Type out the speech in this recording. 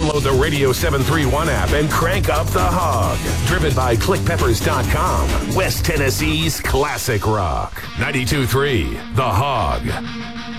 Download the Radio 731 app and crank up the hog. Driven by ClickPeppers.com. West Tennessee's classic rock. 92.3 The Hog.